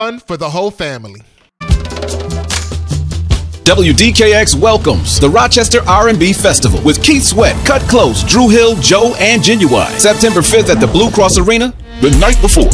Fun for the whole family. WDKX welcomes the Rochester R&B Festival with Keith Sweat, Cut Close, Drew Hill, Joe, and Genuine. September 5th at the Blue Cross Arena, the night before.